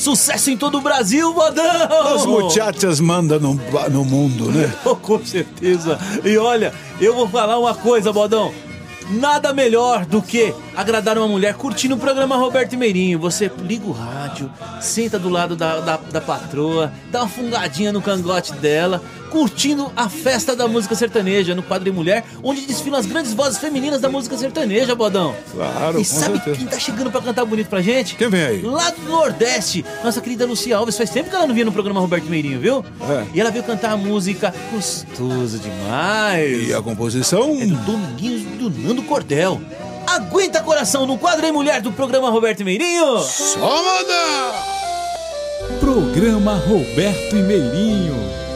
sucesso em todo o Brasil, modão! As muchachas mandam no mundo, né? Com certeza. E olha, eu vou falar uma coisa, modão. Nada melhor do que agradar uma mulher curtindo o programa Roberto e Meirinho. Você liga o rádio, senta do lado da patroa, dá uma fungadinha no cangote dela, curtindo a festa da música sertaneja no Quadro e Mulher, onde desfilam as grandes vozes femininas da música sertaneja, bodão. Claro, e sabe certeza. quem tá chegando pra cantar bonito pra gente? Quem vem aí? Lá do Nordeste, nossa querida Lucia Alves. Faz tempo que ela não vinha no programa Roberto e Meirinho, viu? É. E ela veio cantar a música Gostoso Demais. E a composição? É do Dominguinhos do Nando Cordel. Aguenta coração no Quadro e Mulher do programa Roberto e Meirinho. Só mandar! Programa Roberto e Meirinho.